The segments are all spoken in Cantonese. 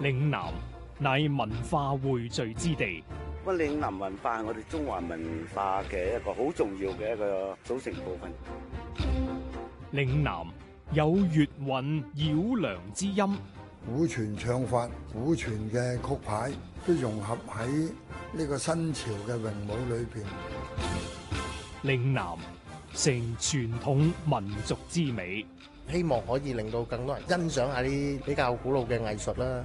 嶺南乃文化匯聚之地。 咁嶺南文化係我哋中華文化嘅一個好重要嘅一個組成部分。 嶺南有粵韻繞梁之音， 古傳唱法、古傳嘅曲牌都融合喺呢個新潮嘅詠舞裏邊。 嶺南成傳統民族之美， 希望可以令到更多人欣賞下啲比較古老嘅藝術啦。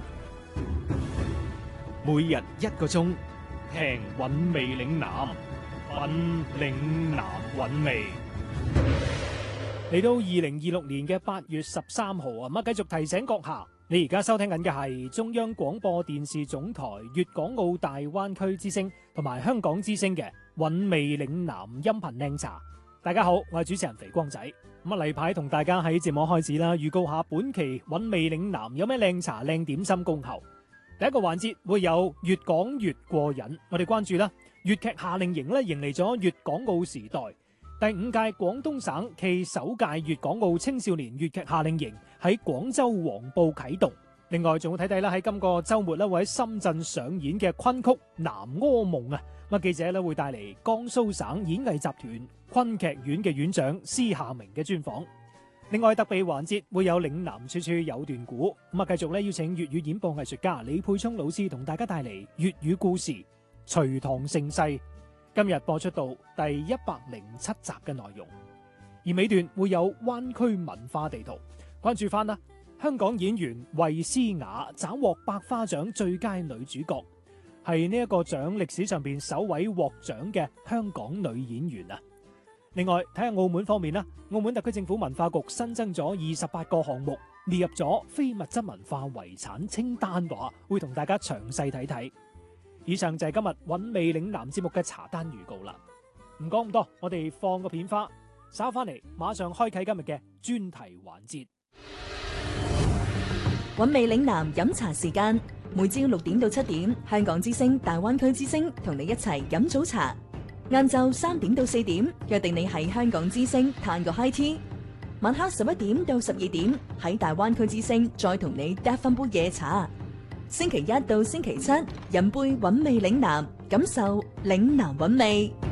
每日1個鐘，聽韻味嶺南，品嶺南韻味。嚟到2026年嘅8月13號啊，咁繼續提醒閣下，你而家收聽緊嘅係中央廣播電視總台粵港澳大灣區之聲同埋香港之聲嘅韻味嶺南音頻靚茶。大家好，我係主持人肥光仔。咁啊，例牌同大家喺節目開始啦，預告下本期韻味嶺南有咩靚茶靚點心恭候。第一個環節會有越講越過癮，我哋關注啦，粵劇夏令營咧迎嚟咗粵港澳時代。第5屆廣東省暨首屆粵港澳青少年粵劇夏令營喺廣州黃埔啟動。另外仲會睇睇啦，喺今個週末咧會喺深圳上演嘅昆曲《南柯夢》啊，咁記者咧會帶嚟江蘇省演藝集團昆劇院嘅院長施夏明嘅專訪。另外特備環節會有嶺南處處有段古，咁繼續咧邀請粵語演播藝術家李沛聰老師同大家帶嚟粵語故事《隋唐盛世》。今日播出到第107集嘅內容，而尾段會有灣區文化地圖，關注翻啦。香港演員衛詩雅斬獲百花獎最佳女主角，係呢一個獎歷史上邊首位獲獎嘅香港女演員啊！另外睇下澳門方面啦，澳門特區政府文化局新增咗28個項目，列入咗非物質文化遺產清單話，會同大家詳細睇睇。以上就係今日韻味嶺南節目嘅茶單預告啦。唔講咁多，我哋放個片花，稍翻嚟馬上開啟今日嘅專題環節。 韻味嶺南飲茶時間，每朝6點到7點，香港之聲、大灣區之聲同你一齊飲早茶。晏晝3點到4點，約定你喺香港之聲嘆個 high tea。晚黑11點到12點，喺大灣區之聲再同你嗒翻杯夜茶。星期1到星期7，飲杯韻味嶺南，感受嶺南韻味。